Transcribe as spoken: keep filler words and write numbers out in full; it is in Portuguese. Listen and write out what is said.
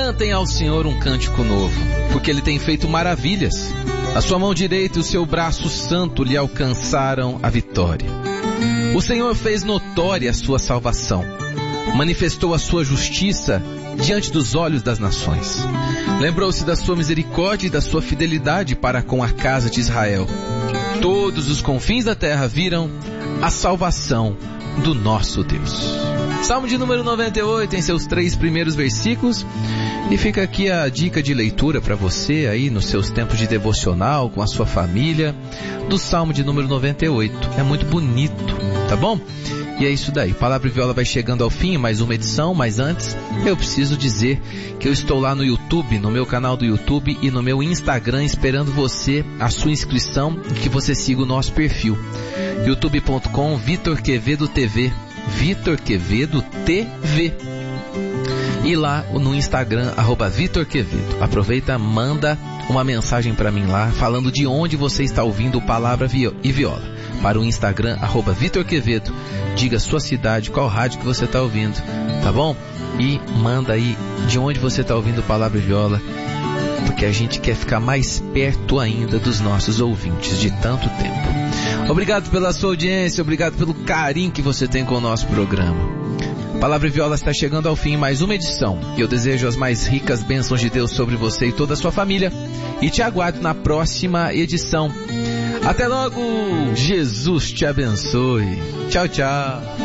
Cantem ao Senhor um cântico novo, porque Ele tem feito maravilhas. A sua mão direita e o seu braço santo lhe alcançaram a vitória. O Senhor fez notória a sua salvação. Manifestou a sua justiça diante dos olhos das nações. Lembrou-se da sua misericórdia e da sua fidelidade para com a casa de Israel. Todos os confins da terra viram a salvação do nosso Deus. Salmo de número noventa e oito, em seus três primeiros versículos. E fica aqui a dica de leitura para você aí nos seus tempos de devocional com a sua família, do Salmo de número noventa e oito. É muito bonito, tá bom? E é isso daí. Palavra e Viola vai chegando ao fim, mais uma edição, mas antes eu preciso dizer que eu estou lá no YouTube, no meu canal do YouTube e no meu Instagram esperando você, a sua inscrição e que você siga o nosso perfil. youtube ponto com Vitor Quevedo T V. Vitor Quevedo T V. E lá no Instagram, arroba Vitor Quevedo. Aproveita, manda uma mensagem para mim lá, falando de onde você está ouvindo Palavra e Viola. Para o Instagram, arroba Vitor Quevedo. Diga sua cidade, qual rádio que você está ouvindo, tá bom? E manda aí de onde você está ouvindo Palavra e Viola, porque a gente quer ficar mais perto ainda dos nossos ouvintes de tanto tempo. Obrigado pela sua audiência, obrigado pelo carinho que você tem com o nosso programa. Palavra e Viola está chegando ao fim, mais uma edição. E eu desejo as mais ricas bênçãos de Deus sobre você e toda a sua família. E te aguardo na próxima edição. Até logo! Jesus te abençoe. Tchau, tchau.